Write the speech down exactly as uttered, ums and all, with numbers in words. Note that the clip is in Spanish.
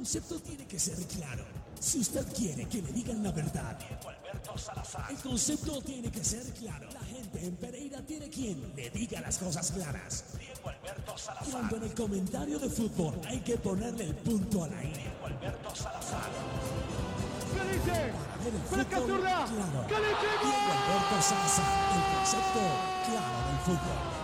concepto tiene que ser claro. Si usted quiere que le digan la verdad, Diego Alberto Salazar. el concepto tiene que ser claro. La gente en Pereira tiene quien le diga las cosas claras. Diego Alberto Salazar. Cuando en el comentario de fútbol hay que ponerle el punto al aire. Diego Alberto Salazar. ¿Qué dice? Para ver el ¡Fresca fútbol zurda! claro. ¡Que le Diego Alberto Salazar, el concepto claro del fútbol.